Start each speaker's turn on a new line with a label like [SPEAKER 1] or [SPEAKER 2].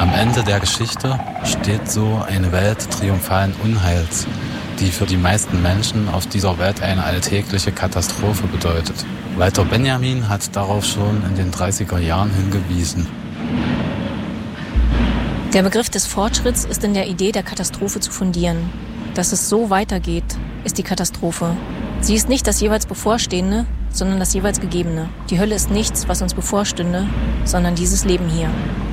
[SPEAKER 1] Am Ende der Geschichte steht so eine Welt triumphalen Unheils, die für die meisten Menschen auf dieser Welt eine alltägliche Katastrophe bedeutet. Walter Benjamin hat darauf schon in den 30er Jahren hingewiesen.
[SPEAKER 2] Der Begriff des Fortschritts ist in der Idee der Katastrophe zu fundieren. Dass es so weitergeht, ist die Katastrophe. Sie ist nicht das jeweils Bevorstehende, sondern das jeweils Gegebene. Die Hölle ist nichts, was uns bevorstünde, sondern dieses Leben hier.